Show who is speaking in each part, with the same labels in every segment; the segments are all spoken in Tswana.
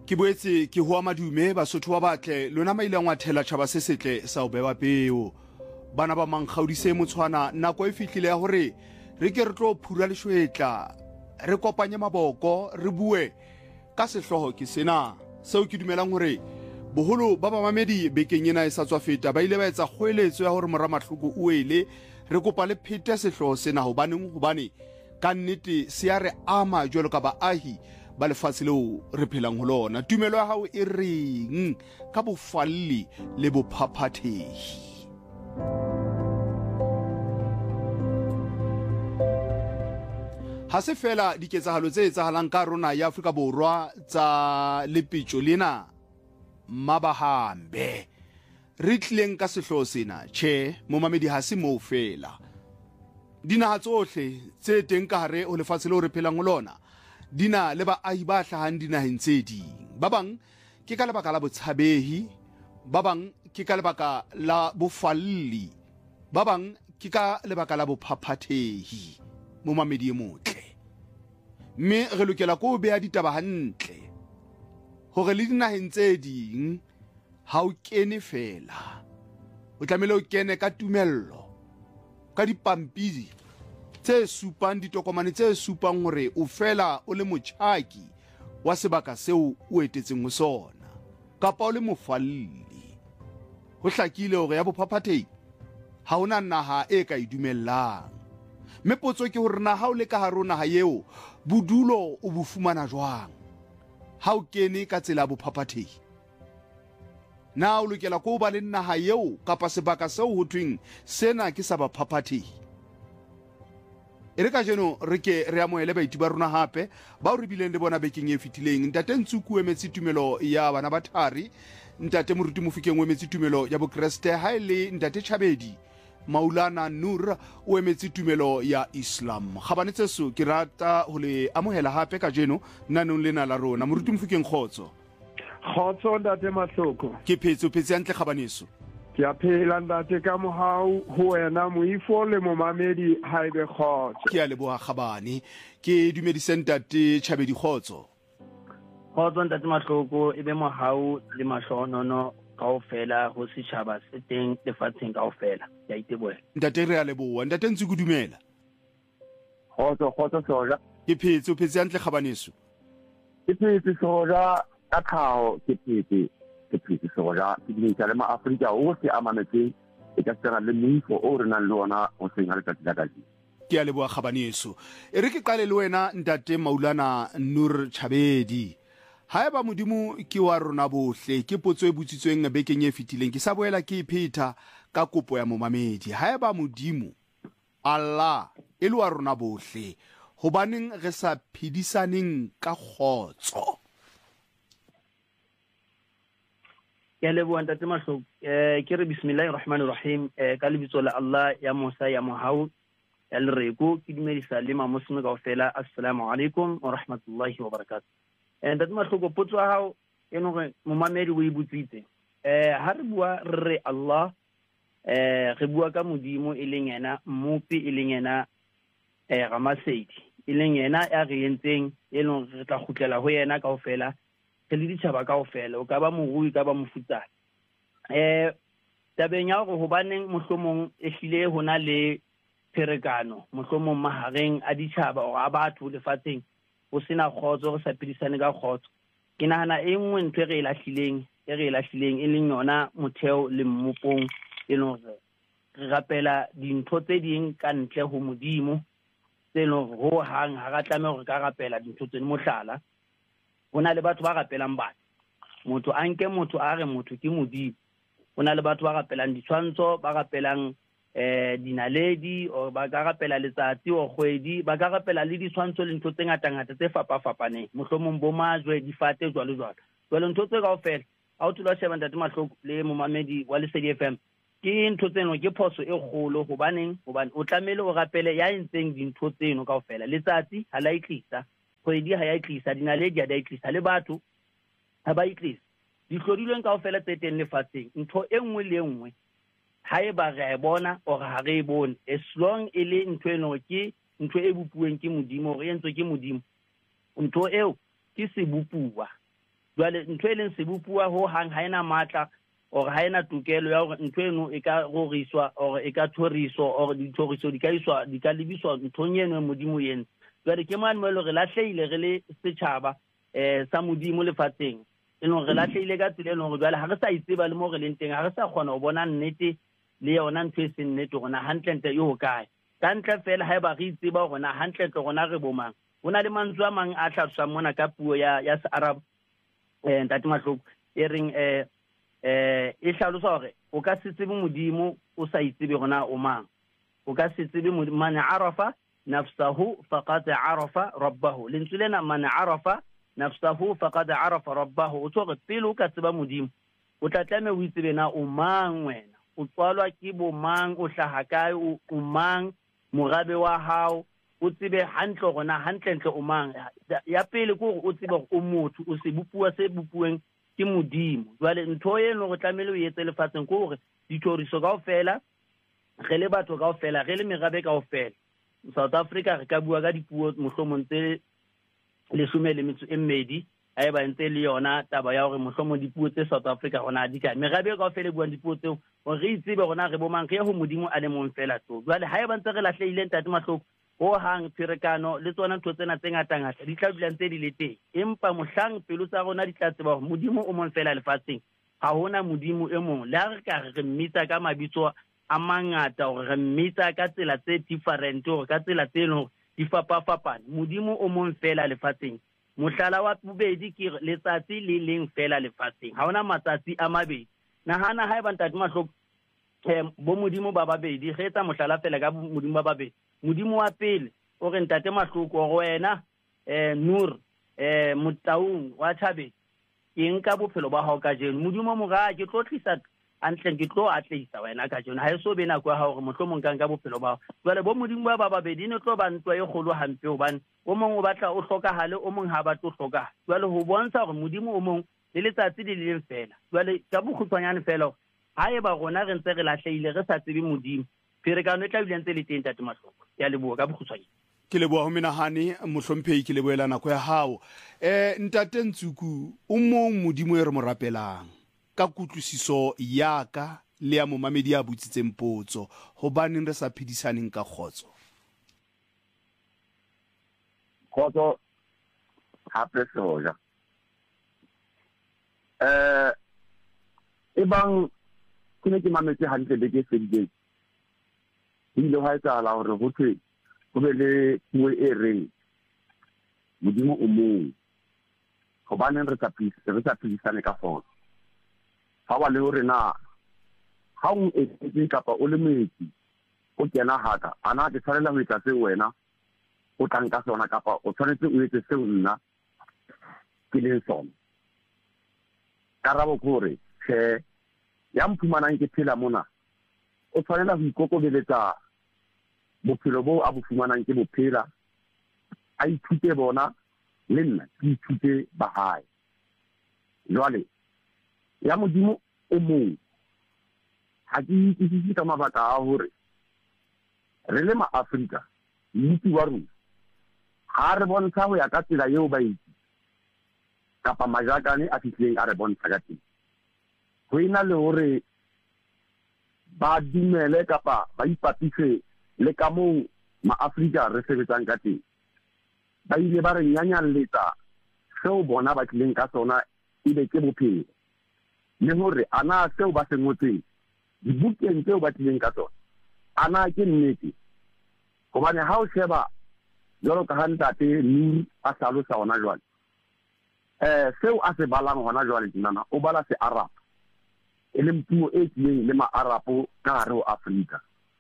Speaker 1: Ke boetse ke hoa madume Basotho ba batle lona maileng wa thela tjhaba se setle sa o bewa peo bana ba mangkgaudise motshwana nako e fihlile ya hore re ke re tlo phura leshwetla re kopanye maboko re bue ka sehloho ke sena seo ke dumelang hore boholo ba bamamedi bekeng ena e sa tswa feta ba ile ba etsa kgoeletso ya hore mora mahloko o ele re kopa le phete sehloho sena hobane ka nnete se ya re ama jwalo ka baahi ba lefatshe leo re phelang ho lona. Tumelo ya hao e reng ka bofalli le bophaphathehi? Ha se fela diketsahalo tse etsahalang ka rona ya Afrika Borwa tsa lepetjo lena mabahambe re tlileng ka sehloho sena. Tjhe, momamedi ha se moo fela. Dinaha tsohle tse teng ka hare ho lefatshe leo re phelang ho lona dina le baahi ba hlahang dinaheng tse ding. Ba bang ke ka lebaka la botshabehi, ba bang ke ka lebaka la bofalli, ba bang ke ka lebaka la bophaphathehi. Momamedi e motle, mme re lokela ko beha ditaba hantle hore le dinaheng tse ding ha o kene fela, o tlamehile o kene ka tumello, ka dipampiri tse supang ditokomane tse supang hore o fela o le motjhaki wa sebaka seo o etetseng ho sona kapa o le mofalli. Ho hlakile hore ya bophaphathehi ha hona naha e ka idumellang, mme potso ke hore na ha o le ka hare ho naha eo bodulo o bo fumana jwang ha o kene ka tsela ya bophaphathehi? Na o lokela ko ba le naha eo kapa sebaka seo ho thweng sena ke sa baphaphathehi? E re ka jeno re ke re amohele baiti ba rona hape ba o re bileng le bona bekeng e fetileng. Ntate Ntsuku o emetse tumelo ya bana ba thari, Ntate Moruti Mofokeng o emetse tumelo ya Bokreste, ha ele Ntate Tjhabedi Maulana Nur o emetse tumelo ya Islam. Kgabanetse so ke rata ho le amohela hape ka jeno nanong lena la rona. Moruti Mofokeng kgotso.
Speaker 2: Kgotso Ntate Mahloko.
Speaker 1: Ke phetse hantle kgabaneso.
Speaker 2: Ke a phela ntate ka mohau ho wena moifo le momamedi haebe kgotso.
Speaker 1: Ke a leboha kgabane. Ke dumedise Ntate Tjhabedi kgotso.
Speaker 3: Kgotso Ntate Mahloko, ebe mohau le mahlonono kaofela ho setjhaba se teng lefatsheng kaofela. Ke a itebohela.
Speaker 1: Ntate re a leboha. Ntate Ntsuku dumela.
Speaker 4: Kgotso soja.
Speaker 1: Ke phetse hantle kgabaneso.
Speaker 4: Ke phetse soja ka tlhaho, ke phetse soja ke dintlha le maAfrika ohle a mametseng e ka tsena le moifo o re nang le ona ho seng ha letsatsi la kajeno.
Speaker 1: Ke a leboha kgabaneso. E re ke qale le wena Ntate Maulana Nur Tjhabedi. Haeba modimo ke wa rona bohle, ke potso e botsitsweng bekeng e fetileng, ke sa boela ke ipheta ka kopo ya momamedi. Haeba modimo Allah e le wa rona bohle, hobaneng re sa phedisaneng ka kgotso?
Speaker 3: Ke leboha Ntate Mahloko. Ke re bismillahirrahmanirrahim, ka lebitso la Allah ya Musa ya mohau ya lereko. Ke dumedisa le mamuslim kaofela. Assalamu alaikum wa rahmatullahi wa barakatuh. Ntate Mahloko, potso ya hao e no re momamedi o e butsitse. Ha re bua re Allah, re bua ka modimo e leng yena mmupi, e leng yena Ramasedi, e leng yena ya re entseng e leng re tla khutlela ho yena kaofela le ditjhaba kaofela, o ka ba morui ka ba mofutsana. Tabeng ya hore hobaneng mohlomong e hlile hona le pherekano mohlomong mahareng a ditjhaba o a batho lefatsheng ho sena kgotso, re sa phedisane ka kgotso. Ke nahana e nngwe ntho e re e lahlileng e leng yona motheo le mmopong, e leng hore re rapela dintho tse ding ka ntle ho modimo, tse leng ho hang ha ra tlameha hore ka rapela dintho tse. Mohlala, hona le batho ba rapelang batho, motho a nke motho a re motho ke modimo. Hona le batho ba rapelang ditshwantsho, ba rapelang dinaledi, o ba ka rapela letsatsi o kgwedi, ba ka rapela le ditshwantsho le ntho tse ngata tse fapafapaneng, mohlomong bo majwe, difate jwalo. Jwale ntho tse kaofela ha o tlola sheba Ntate Mahloko le momamedi wa Lesedi FM, ke ntho tseno ke phoso e kgolo. Hobane o tlamehile o rapele ya entseng dintho tseno kaofela. Letsatsi ha la itlisa, kgwedi ha ya itlisa, dinaledi ha ya itlisa, le batho ha ba itlisa. Di hlodilweng kaofela tse teng lefatsheng, ntho e nngwe le nngwe haeba re a bona or ha re e bone, as long e le ntho eno ke ntho e bupuweng ke modimo, re entswe ke modimo, ntho eo ke se bupuwa. jwale ntho e leng sebupua ho hang ha ena matla or ha ena tokelo ya hore ntho eno e ka roriswa or e ka thoriswa or dithoriso di ka lebiswa nthong eno modimo yena. Jwale ke mane mo le re lahlehile re le setjhaba sa modimo lefatsheng e leng re lahlehile ka tsela e leng jwale ha re sa itseba le mo re leng teng, ha re sa kgona ho bona nnete le yona ntho e seng nnete rona hantle yo kae ka ntle fela ha eba re itseba rona hantle rona re bomang. Ho na le mantswe a mang a hlatswang mona ka puo ya se-Arab ntate Mahloko e reng e hlalosa hore o ka se tsebe modimo o sa itsebe rona o mang. O ka se tsebe man arafa nafsahu faqad arafa rabbahu. Lentswe lena man arafa nafsahu faqad arafa rabbahu o tsore pele o ka tseba modimo o tla tlameha o itsebe na o mang wena, o tswalwa ke bo mang, o hlaha kae, o mang, morabe wa hao, o tsebe hantle gona hantle o mang. Ya pele ke o tsebe o motho o se bupua se bupueng ke modimo. Jwale ntho e no go tlamele o etse lefatsheng ke hore dithoriso kaofela re le batho kaofela re le merabe kaofela South Africa re ka bua ka dipuo mohlomong tse 12 a eba ntse le yona taba ya hore mohlomong dipuo tse South Africa rona di ka merabe kaofela buang dipuo tseo re itsebe rona re bomang re ho modimo a le mong fela tso. Jwale ha eba ntse re lahlehile ntate Mahloko ho hang pherekano le tsona ntho tsena tse ngata di tla dula ntse di le teng, empa mohlang pelo tsa rona di tla tseba hore modimo o mong fela lefatsheng ha hona modimo e mong. Le ha re ka re mmitsa ka mabitso a mangata hore re mmitsa ka tsela tse different hore ka tsela tse leng di fapafapane, modimo o mong fela lefatsheng. Mohlala wa bobedi ke letsatsi le leng fela lefatsheng, ha hona matsatsi a mabedi. Nahana ha eba ntate Mahloko bo modimo ba babedi re etsa mohlala fela ka modimo ba babedi. Modimo wa pele o re ntate Mahloko go wena Nur Motaung wa Thabeng ke nka bophelo ba hao ka jeno. Modimo moga ke tlo tlisa antle ke tlo atlisa wena ka jeno, ha eso bena kwa ha hore mohlomong ka nka bophelo ba hao. Jwale bo modimo ba babedi ne tlo ba ntwa e kgolo hampe hobane o mong o batla o hlokahale, o mong ha ba tlo hlokahale. Jwale ho bontsha hore modimo o mong le letsatsi le leng fela. Jwale ka bokgutshwanyane fela ha eba rona re ntse re lahlehile re sa tsebe modimo, pherekano e tla bile ntse le teng ntate Mahloko. Ya leboha ka bokgutshwanyane.
Speaker 1: Ke leboha ho menahane mohlomphehi, ke leboela nako ya hao. Ntate Ntsuku o mong modimo e re mo rapelang ka kutlwisiso ya ka le ya momamedi ya butsitseng potso, hobaneng re sa phedisaneng ka kgotso?
Speaker 4: Kgotso hape soja ebang ke ne ke mametse hantle le ke fedile ile ha etsahala hore ho thwe ho be le puo e reng modimo o mong, hobaneng re sa phedisane ka kgotso? Ha wa le hore na ha o etse kapa o le metsi o kena haka ana ke tshwanela ho etsa se wena o tlang ka sona kapa o tshwanetse o etse se nna ke le sona? Karabo kore che ya mphumanang ke phela mona o tshwanela ho ikokobeletsa bophelo bo a bo fumanang ke bophela, a ithute bona le nna ke ithute ba hae. Jwale ya modimo o mong ha ke itse ka mabaka a hore re le ma-Afrika mmuti wa rona ha re bontsha ho ya ka tsela eo ba itse kapa majakane a fihleng a re bontsha ka teng. Ho ena le hore ba dumele kapa ba ipapise le ka moo ma-Afrika re sebetsang ka teng. Ba ile ba re nyanyalletsa seo bona ba tlileng ka sona ebe ke bophelo, le hore ana seo ba se ngotseng dibukeng tseo ba tlileng ka tsona ana ke nnete. Hobane ha o sheba jwalo ka ha ntate Nur a hlalosa hona jwale seo a se balang hona jwale dinana o bala se-Arab e leng puo e tlileng le ma-Arapo ka hare ho Afrika.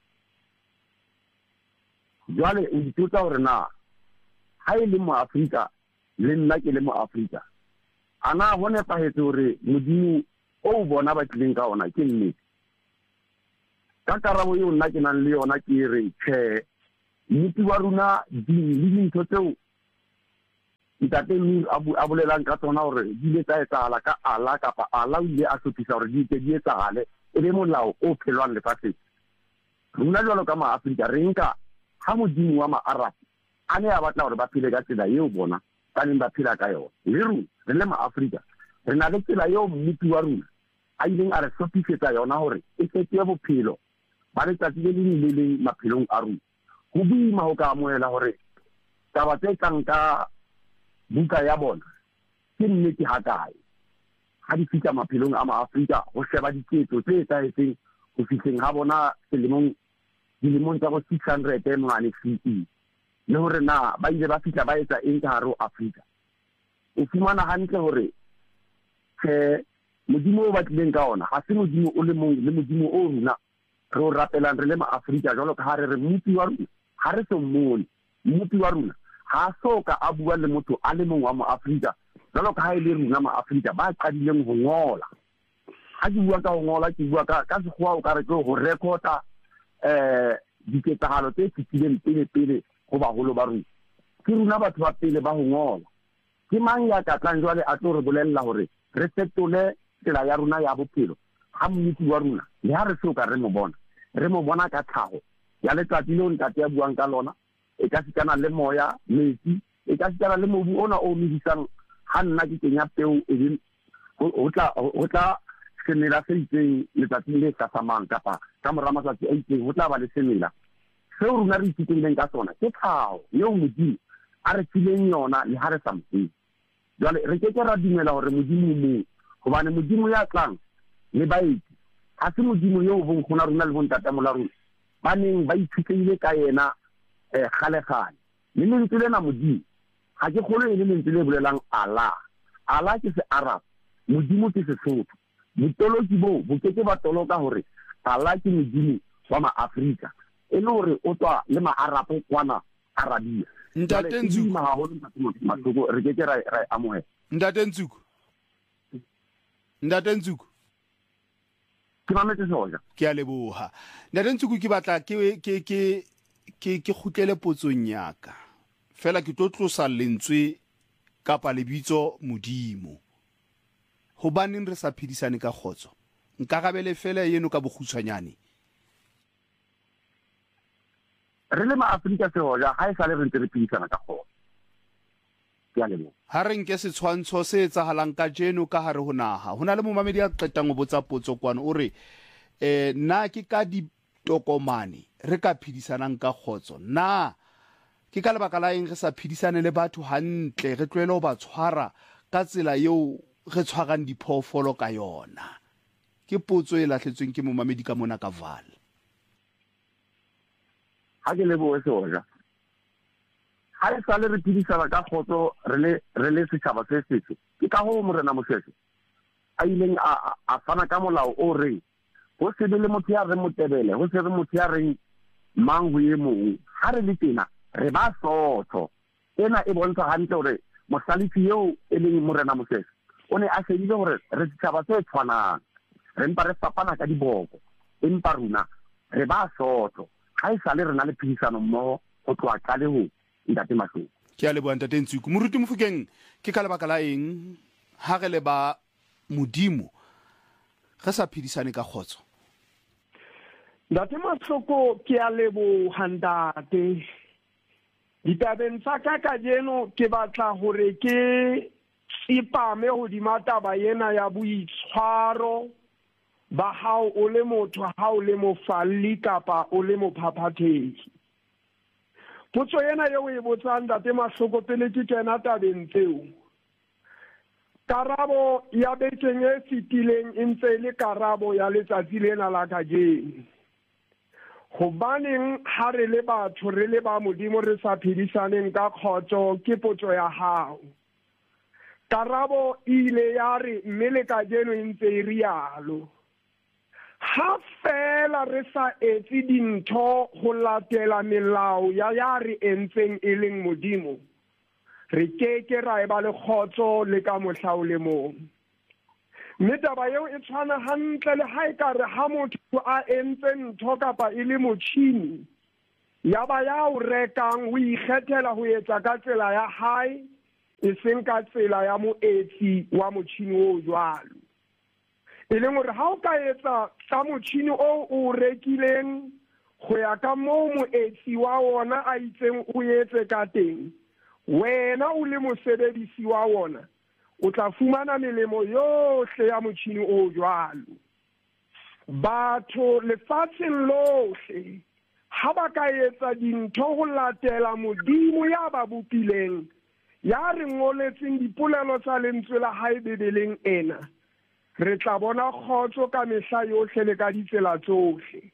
Speaker 4: Jwale o itotsa hore na ha e le mo-Afrika le nna ke le mo-Afrika ana ho nepahetse hore modimo o bona ba tlileng ka ona ke nnete? Ka karabo eo nna ke nang le yona ke re tjhe, mmuti wa rona le dintho tseo ntate Nur a bolelang ka tsona hore di ile tsa etsahala ka Allah kapa Allah o ile a hlophisa hore di etsahale e be molao o phelwang lefatsheng. Rona jwalo ka ma-Afrika re nka ha modimo wa ma-Arab a ne a batla hore ba phele ka tsela eo bona ba neng ba phela ka yona, le rona re le ma-Afrika re na le tsela eo mmupi wa rona a ileng a re hlophisetsa yona hore e fetoe bophelo ba letsatsi le leng le leng maphelong a rona. Ho boima ho ka amohela hore taba tse kang ka buka ya bona ke nnete ha kae ha di fihla maphelong a maAfrika ho sheba diketso tse etsahetseng ho fihleng ha bona dilemong tsa go 600 mane CE, le hore na ba ile ba fihla ba etsa eng ka hare ho Afrika. O fumana hantle hore modimo o batlileng ka ona ha se modimo o le mong le modimo o rona re o rapelang re le maAfrika jwalo ka ha re re mmupi wa rona ha re so mmone. Mmupi wa rona ha soka a bua le motho a le mong wa moAfrika jwalo ka ha e le rona maAfrika ba qadileng ho ngola. Ha ke bua ka ho ngola ke bua ka sekgowa o ka re ke ho recorda diketsahalo tse fetileng pele ho baholo ba rona. Ke rona batho ba pele ba ho ngola. Ke mang ya ka tlang jwale a tlo re bolella hore re fetole tsela ya rona ya bophelo ha mmupi wa rona le ha re soka re mo bona ka tlhago ya letsatsi leo ntate ya buang ka lona, e ka sikana le moya, metsi, e ka sikana le mobu ona o medisang ha nna ke kenya peo e ho tla semela se itseng letsatsi le hlasamang kapa ka mora matsatsi a itseng ho tla ba le semela seo rona re itshitlehileng ka sona ke tlhago eo modimo a re fileng yona le ha re sa mo. Jwale re ke ra dumela hore modimo mo hobane modimo ya tlang le baeti ha se modimo yo bo gona rona le bontatemola rona ba neng ba itshitlehile ka yena gale le lentswe lena modimo ha ke kgolo e le lentswe le bolelang Allah ke se Arab, modimo ke Sesotho. Botoloki bo keke ba toloka hore Allah ke modimo wa maAfrika e le hore o tswa le maArapo kwana Arabia.
Speaker 1: Ntate Nzuku
Speaker 4: re keke ra amohela.
Speaker 1: Ntate Nzuku
Speaker 4: ke mametse soja.
Speaker 1: Ke a leboha. Ntate Nzuku ke batla ke kgutlele potsong yaka fela ke tlosa lentswe kapa lebitso modimo. Hobaneng re sa phedisane ka khotso? Nka gabele fela yeno ka bogutshwanyane.
Speaker 4: Re le maAfrika sehoja ha e sa le re ntse re phedisana ka khotso. Ke a leboha.
Speaker 1: Ha re nke setshwantsho se etsahalang ka jeno ka hare ho naha. Ho na le momamedi ya qetang go botsa potso kwana o re na ke ka ditokomane re ka phedisanang ka khotso? Na ke ka lebaka la eng re sa phedisane le batho hantle re tloele ho ba tshwara ka tsela eo re tshwarang diphoofolo ka yona? Ke potso e lahletsweng ke momamedi ka mona ka Vaal.
Speaker 4: Ha ke lebohe sehoja. Ha e sa le re phedisana ka khotso re le setjhaba se setso. Ke ka ho morena Mosese a ileng a fana ka molao o reng ho se le motho ya re motebele, ho se re motho ya reng mang ho ye mong. Ha re le tena re ba sotho. Ena e bontsha hantle hore mohlalifi eo e leng morena Mosese o ne a shebile hore re setjhaba se tshwanang. Re mpa re fapana ka diboko empa rona re ba sotho. Ha e sa le re na le phedisano mmoho ho tloha qalehong. Ntate Mahloko.
Speaker 1: Ke a leboha Ntate Nzuku. Moruti Mofokeng ke ka lebaka la eng ha re le ba modimo re sa phedisane ka khotso?
Speaker 2: Ntate Mahloko ke a leboha ntate. Ditabeng tsa ka jeno ke batla hore ke tsipame hodima taba ena ya boitshwaro ba hao o le motho ha o le mofalli kapa o le mophaphathehi. Potso ena yeo e botsang Ntate Mahloko pele ke kena tabeng tseo. Karabo ya bekeng e fetileng e ntse le karabo ya letsatsi lena la kajeno. Hobaneng ha re le batho re le ba modimo re sa phedisaneng ka khotso ke potso ya hao. Karabo ile ya re mme le kajeno e ntse e rialo. Ha fela re sa etse dintho go latela melao ya re entseng e leng modimo, re keke ra e ba le khotso le ka mohla o le mong. Mme taba eo e tshwana hantle le ha e ka re ha motho a entse ntho kapa e le motjhini ya ba ya o rekang o ikgethela ho etsa ka tsela ya hae e seng ka tsela ya moetsi wa motjhini o jwalo. E leng hore ha o ka etsa ka motjhini o rekileng go ya ka moo moetsi wa wona a itseng o etse ka teng, wena o le mosebedisi wa wona o tla fumana melemo yohle ya motjhini o jwalo. Batho lefatsheng lohle ha ba ka etsa dintho ho latela Modimo ya ba bopileng, ya re ngoletseng dipolelo tsa lentswe la hae Bebeleng ena, re tla bona kgotso ka mehla yohle le ka ditsela tsohle.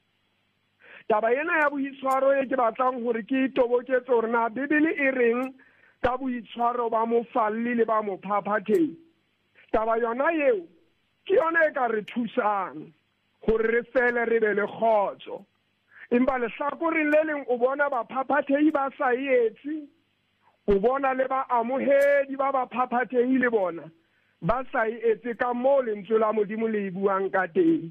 Speaker 2: Taba ena ya boitshwaro e ke batlang hore ke toboketse hore na Bebele e reng ka boitshwaro ba mofalli le ba mophaphathehi. Taba yona eo ke yona e ka re thusang hore re fele re be le kgotso. Empa lehlakoreng le leng o bona baphaphathehi ba sa etse, o bona le ba amohedi ba baphaphathehi le bona ba sa etse ka moo lentswe la Modimo le buang ka teng.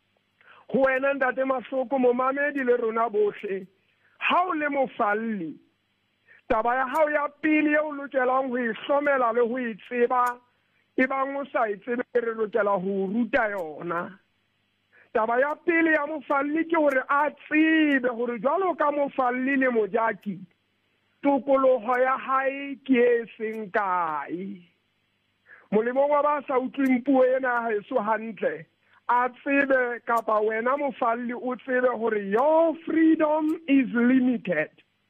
Speaker 2: Ho wena ntate Mahloko, momamedi le rona bohle, ha o le mofalli, taba ya hao ya pele eo lokelang ho ihlomela le ho itseba, e bang o sa itsebe re lokela ho ruta yona. Taba ya pele ya mofalli ke hore a tsebe hore jwalo ka mofalli le mojaki, tokoloho ya hae ke e seng kae. Molemong wa ba sa utlwing puo ena ya heso hantle, a tsebe kapa wena mofalli o tsebe hore your freedom is limited.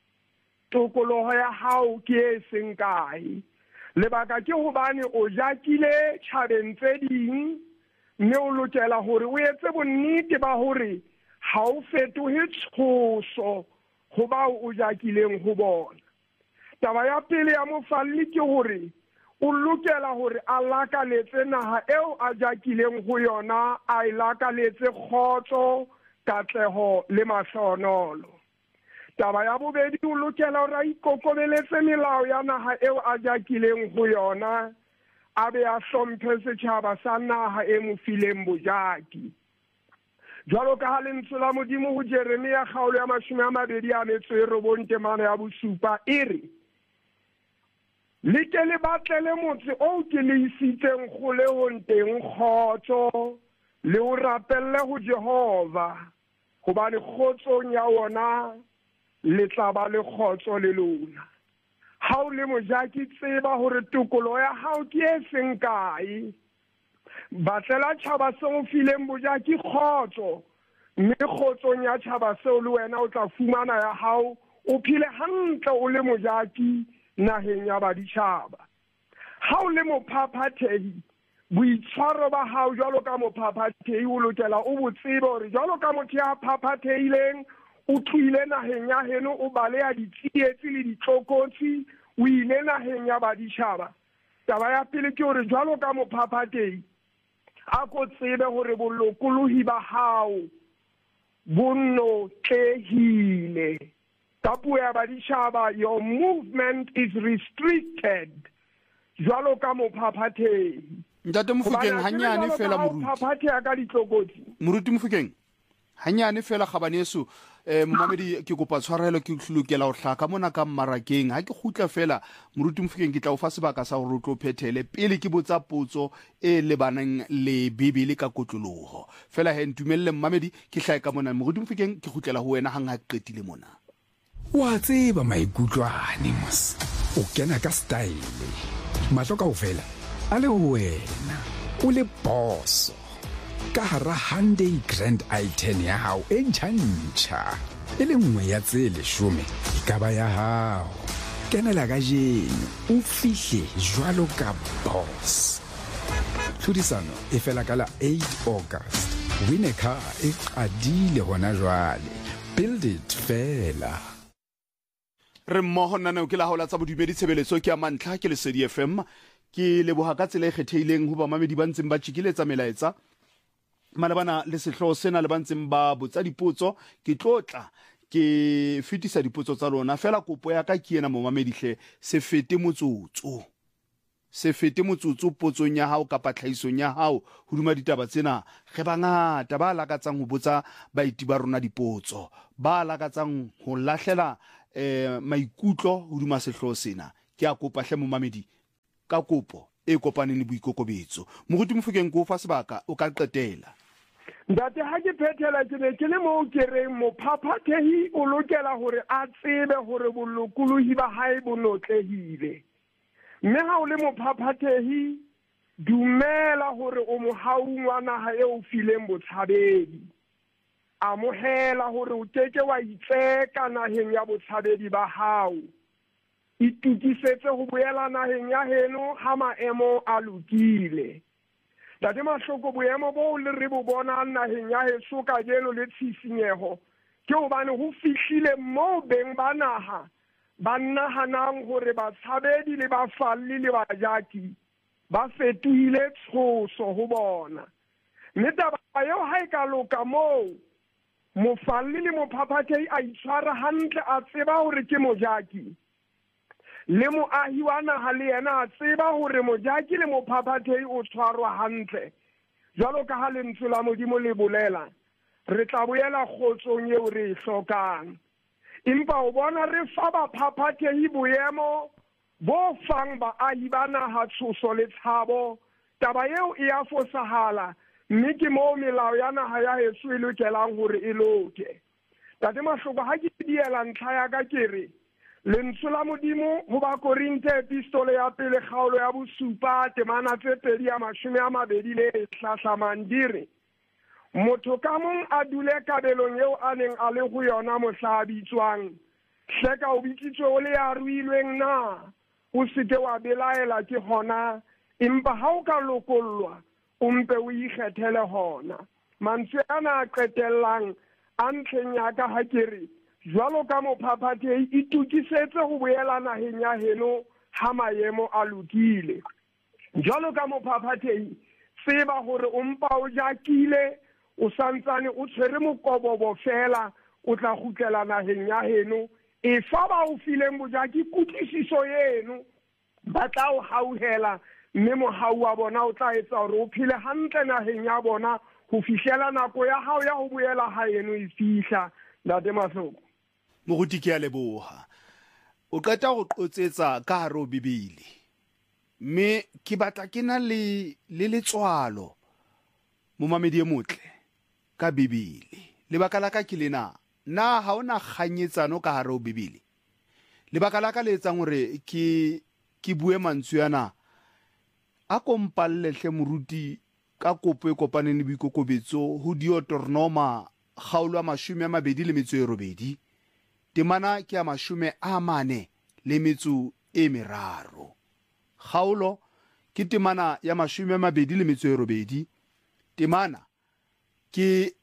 Speaker 2: Tokoloho ya hao ke e seng kae. Lebaka ke hobane o jakile tjhabeng tse ding, mme o lokela hore o etse bonnete ba hore ha o fetohe tshoso ho bao o jakileng ho bona. Taba ya pele ya mofalli ke hore o lokela hore a lakaletse naha eo a jakileng ho yona, a lakaletse kgotso, katleho le mahlohonolo. Taba ya bobedi o lokela hore a ikokobeletse melao ya naha eo a jakileng ho yona, a be a hlomphe setjhaba sa naha e mo fileng bojaki. Jwalo ka ha lentswe la Modimo ho Jeremia kgaolo ya 29 temana ya bosupa e re, le ke le batlele motse o ke le isitseng kgolehong teng kgotso, le o rapelle ho Jehova, hobane kgotsong ya wona le tla ba le kgotso le lona. Ha o le mojaki tseba hore tokoloho ya hao ke e seng kae. Batlela tjhaba seo fileng bojaki kgotso, mme kgotsong ya tjhaba seo le wena o tla fumana ya hao, o phile hantle o le mojaki naheng ya baditjhaba. Ha o le mophaphathehi, boitshwaro ba hao jwalo ka mophaphathehi o lokela o bo tsebe hore jwalo ka motho ya phaphathehileng, o thuile naheng ya heno, o baleha ditsietsi le ditlokotsi, o ile naheng ya baditjhaba. Taba ya pele ke hore jwalo ka mophaphathehi, a ko tsebe hore bolokolohi ba hao bo notlehile. Ka puo ya baditjhaba, your movement is restricted. Jwalo ka mophaphathehi.
Speaker 1: Ntate Mofokeng hanyane fela moruti.
Speaker 2: Mophaphathehi ka ditlokotsi.
Speaker 1: Moruti Mofokeng hanyane fela kgabaneso, momamedi ke kopa tshwarelo ke hlokela ho hlaka mona ka mmarakeng. Ha ke khutla fela moruti Mofokeng ke tla o fa sebaka sa hore o tlo phethele pele ke botsa potso e lebanang le Bibele ka kotloloho. Fela he ntumelle mmamedi ke hlae ka mona. Moruti Mofokeng ke khutlela ho wena hang ha qetile mona.
Speaker 5: Wa tseba maikutlwane mos, o kena ka style, mahlo kaofela a le ho wena, o le boss ka hara Hyundai Grand i10 ya hao e ntjha e le nngwe ya tse 10 e ka ba ya hao. Kenela kajeno o fihle jwalo ka boss. Tlhodisano e fela ka la 8 August. Win a car e qadile hona jwale. Build it fela.
Speaker 1: Re mmoho nna o ke la hola tsa bodumedi tshebeletso ke ya mantlha ke le Lesedi FM. Ke leboha ka tsela e kgethehileng ho ba mamedi ba ntseng ba tjikiletsa melaetsa malebana le sehloho sena le ba ntseng ba botsa dipotso. Ke tlotla ke fetisa dipotso tsa lona, fela kopo ya ka ke ena momamedihle, se fete motsotso potsong ya hao kapa tlhahisong ya hao hodima ditaba tsena. Ge bangata ba lakatsang ho botsa baeti ba rona dipotso, ba lakatsang ho lahlela maikutlo hodima sehloho sena. Ke a kopa hle momamedi ka kopo e kopaneng le boikokobetso. Moruti Mofokeng ko fa sebaka o ka qetela.
Speaker 2: Ntate ha ke phethela ke ne ke le mo ke reng mophaphathehi o lokela hore a tsebe hore bolokolohi ba hae bo notlehile. Mme ha o le mophaphathehi dumela hore o mohaung wa naha eo fileng botshabedi, amohela hore o keke wa itseka naheng ya botshabedi ba hao, itukisetse ho boela naheng ya heno ha maemo a lokile. Ntate Mahloko, boemo bo le re bo bona naheng ya heso ka jeno le tshisinyeho ke hobane ho fihlile moo beng ba naha ba nahanang hore batshabedi le bafalli le bajaki ba fetohile tshoso ho bona. Mme taba eo ha e ka loka moo mofalli le mophaphathehi a itshwara hantle, a tseba hore ke mojaki, le moahi wa naha le yena a tseba hore mojaki le mophaphathehi o tshwarwa hantle, jwalo ka ha lentswe la Modimo le bolela, re tla boela kgotsong eo re e hlokang. Empa o bona re fa baphaphathehi boemo bo fang baahi ba naha tshoso le tshabo, taba eo e a fosahala, mme ke moo melao ya naha ya heso e lokelang hore e loke. Ntate Mahloko, ha ke diela ntlha ya ka ke re lentswe la Modimo ho Bakorinte epistole ya pele kgaolo ya bosupa temana tse 2:20 hlahlamang di re, motho ka mong a dule kabelong eo a neng a le ho yona mohla a bitswang. Hleka o bitsitswe o le ya ruilweng na, o seke wa belaela ke hona, empa ha o ka lokollwa o mpe o ikgethele hona. Mantswe ana a qetellang a ntlheng ya ka ha ke re, jwalo ka mophaphathehi itukisetse ho boela naheng ya heno ha maemo a lokile. Jwalo ka mophaphathehi tseba hore o mpa o jakile, o santsane o tshwere mokobobo fela, o tla kgutlela naheng ya heno. E fa ba o fileng bojaki kutlwisiso yeno ba tla o hauhela, mme mohau wa bona o tla etsa hore o phele hantle naheng ya bona ho fihlela nako ya hao ya ho boela ha eno e fihla. Ntate Mahloko,
Speaker 1: moruti ke a leboha. O qeta go qotsetsa ka hare ho Bibele, mme ke batla ke na le letswalo momamedi e motle ka Bibele. Lebaka la ka ke lena, na ha ona kganyetsano ka hare ho Bibele. Lebaka la ka le etsang hore ke bue mantswe yana a kompallehle moruti ka kopo e kopaneng le boikokobetso ho Deuteronoma kgaolo ya 28 temana ke ya 43. Kgaolo ke temana ya 28, temana ke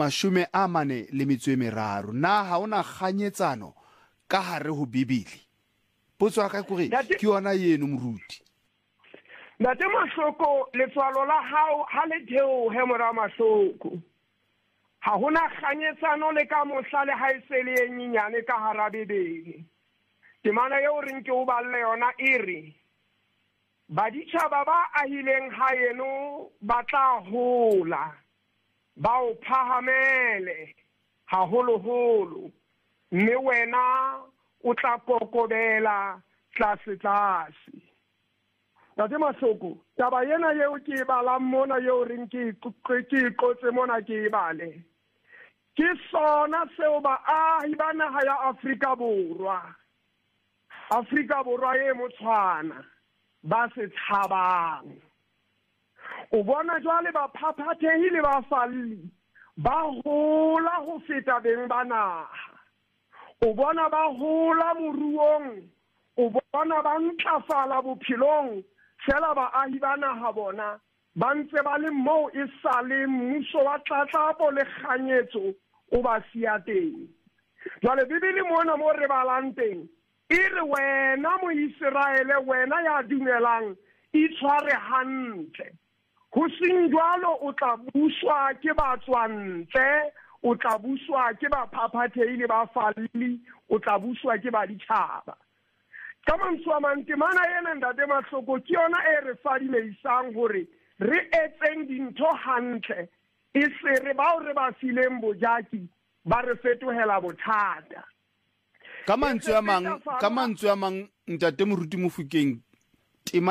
Speaker 1: 43. Na ha ona kganyetsano ka hare ho Bibele? Potso ya ka ke yona eno moruti.
Speaker 2: Ntate Mahloko, letswalo la hao ha le theohe mora Mahloko. Ha hona kganyetsano le ka mohla le ha e se le nyenyane ka hara Bibele. Temana eo re nke o balle yona e re, baditjhaba ba ahileng ha eno ba tla hola, ba o phahamele haholoholo, mme wena o tla kokobela tlase. Ntate Mahloko, taba yena yeo ke e balang mona yeo reng ke iqotse mona ke e bale, ke sona seo baahi ba naha ya Afrika Borwa e motshwana ba se tshabang. O bona jwale baphaphathehi le bafalli ba hola ho feta beng ba naha. O bona ba hola moruong, o bona ba ntlafala bophelong, fela baahi ba naha bona ba ntse ba le moo e sale mmuso wa tlatlapo le kganyetso o ba siya teng. Jwale Bibele mona mo re balang teng e re wena Moiseraele, wena ya dumelang, itshware hantle. Ho seng jwalo o tla buswa ke batswantle, o tla buswa ke baphaphathehi le bafalli, o tla buswa ke baditjhaba. Ka mantswe a mang, temana ena Ntate Mahloko ke yona e re fadileisang hore re etseng dintho hantle, e se re bao re ba fileng bojaki ba re fetohela bothata.
Speaker 1: Ka mantswe a mang Ntate Moruti Mofokeng,